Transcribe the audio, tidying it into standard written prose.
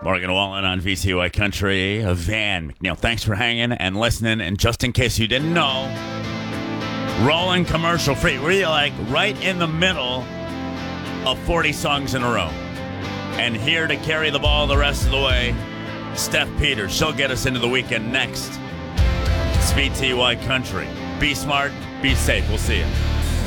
Morgan Wallen on VCY Country. Van McNeil, thanks for hanging and listening. And just in case you didn't know, rolling commercial free. We're like right in the middle of 40 songs in a row. And here to carry the ball the rest of the way, Steph Peters. She'll get us into the weekend next. It's VCY Country. Be smart, be safe. We'll see you.